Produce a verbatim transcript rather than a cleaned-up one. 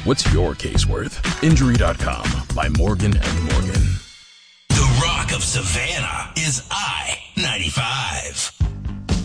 What's your case worth? Injury dot com by Morgan and Morgan. The Rock of Savannah is on.